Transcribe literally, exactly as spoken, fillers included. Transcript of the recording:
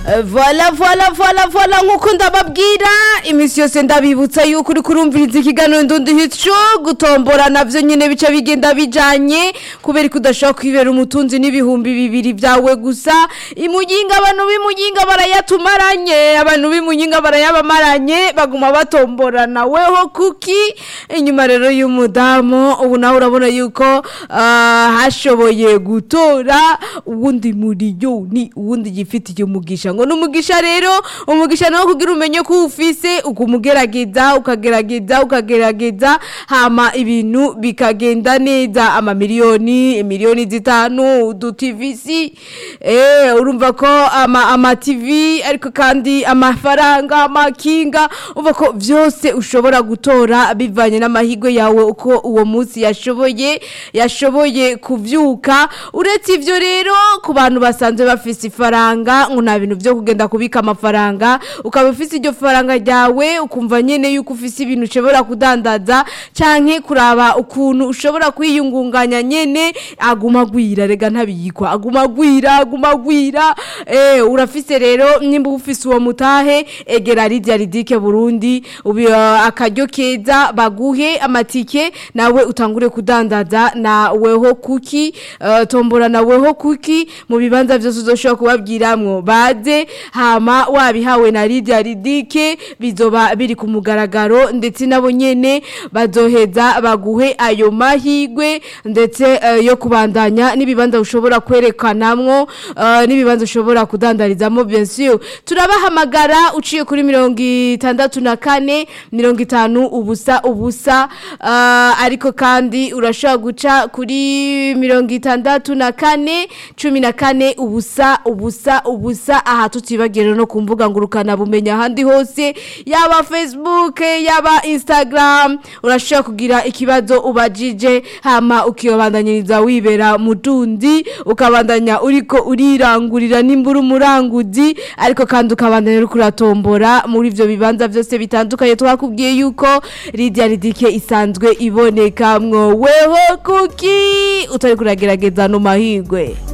Voila voila voila voila nkuko ndababwira imisi yose ndabibutsa yuko uri kurumviriza ikiganiro Ndundi Hit Show gutombora navyo nyene bica bigenda bijanye kubera kudashaka kwibera umutunzi n'ibihumbi bibiri byawe gusa imuyinga abantu bimuyinga barayatumaranye abantu bimuyinga barayabamaranye baguma batombora naweho kuki inyuma rero y'umudamu ubu nawe urabona yuko uh, hashoboye gutora uwundi miliyoni uwundi gifitiye umugisha ngo numugisha rero umugisha nawo kugira umenye ko ufise ukumugerageza ukagerageza ukagerageza hama ibintu bikagenda neza ama miliyoni miliyoni zitanu du T V C eh urumva ko ama ama T V ariko kandi amafaranga amakinga uva ko vyose ushobora gutora bivanye n'amahigwe yawe uko uwo munsi yashoboye yashoboye kuvyuka uretse ivyo rero ku bantu basanzwe bafise ifaranga ngo nta bintu byo kugenda kubika amafaranga ukaba ufise iryo faranga ryawe ukumva nyene yuko ufise ibintu ushobora kudandaza canke kuraba ukuntu ushobora kwiyungunganya nyene aguma gwira rega ntabiyikwa aguma gwira aguma gwira eh urafise rero nimba ufise uwo mutahe egera Lydia Ridike Burundi ubi uh, akaryo keza baguhe amatike nawe utangure kudandaza na weho kuki uh, tombora na weho kuki mu bibanza byose uzoshobora kubabwiramwo baze hama wabihawe na Lydia Ridike bizoba biri ku mugaragaro ndetse nabo nyene bazoheza baguhe ayo mahigwe ndetse uh, yo kubandanya nibibanza ushobora kwerekanamwo uh, nibibanza ushobora kudandarizamo bien sûr turabahamagara uciye kuri mirongo itandatu na kane mirongo itanu ubusa ubusa uh, ariko kandi urashobora guca kuri mirongo itandatu na kane cumi na kane ubusa ubusa ubusa aha tutibagera no kumvuga ngurukana bumenya handi hose yaba Facebook yaba Instagram urashobora kugira ikibazo ubajije hama ukiyobandanyiriza wibera mudundi ukabandanya uriko urirangurira nimbura umuranguzi ariko kandi ukabandanya uri kuratombora muri ivyo bibanza byose bitandukanye twakubwiye yuko Lydia Ridike isanzwe iboneka mwo weho kuki utari kuragerageza no mahigwe.